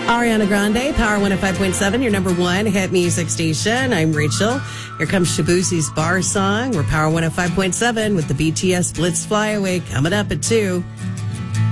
Ariana Grande, Power 105.7, your number one hit music station. I'm Rachel. Here comes Shabuzi's Bar Song. We're Power 105.7 with the BTS Blitz Flyaway coming up at 2.